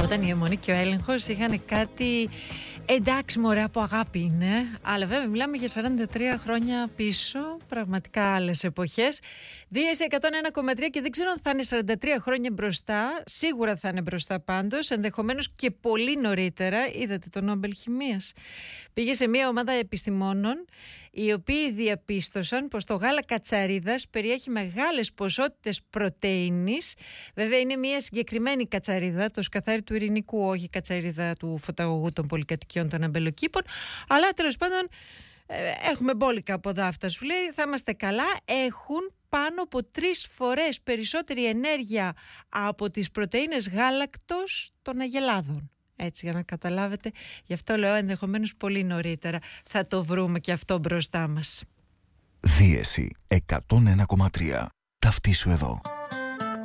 Όταν η αιμονή και ο έλεγχος είχαν κάτι. Εντάξει, μωρέ, από αγάπη είναι. Αλλά βέβαια μιλάμε για 43 χρόνια πίσω. Πραγματικά άλλες εποχές. Δίεση 101,3 και δεν ξέρω αν θα είναι 43 χρόνια μπροστά. Σίγουρα θα είναι μπροστά πάντως. Ενδεχομένως και πολύ νωρίτερα. Είδατε το Νόμπελ Χημείας. Πήγε σε μια ομάδα επιστημόνων, οι οποίοι διαπίστωσαν πως το γάλα κατσαρίδας περιέχει μεγάλες ποσότητες πρωτεΐνης. Βέβαια είναι μια συγκεκριμένη κατσαρίδα, το σκαθάρι του ειρηνικού, όχι η κατσαρίδα του φωταγωγού των πολυκατοικιών των αμπελοκήπων. Αλλά τέλος πάντων έχουμε μπόλικα από δάφτα, σου λέει, θα είμαστε καλά. Έχουν πάνω από 3 φορές περισσότερη ενέργεια από τις πρωτεΐνες γάλακτος των αγελάδων. Έτσι, για να καταλάβετε, γι' αυτό λέω ενδεχομένως πολύ νωρίτερα θα το βρούμε και αυτό μπροστά μας. Δίεση 101,3. Ταυτίσου εδώ.